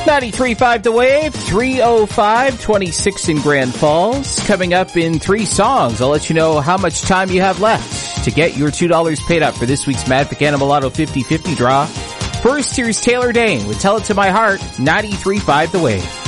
93.5 The Wave, 3:05, 26 in Grand Falls. Coming up in 3 songs, I'll let you know how much time you have left to get your $2 paid up for this week's Mad Pick Animal Lotto 50-50 draw. First, here's Taylor Dane with Tell It to My Heart, 93.5 The Wave.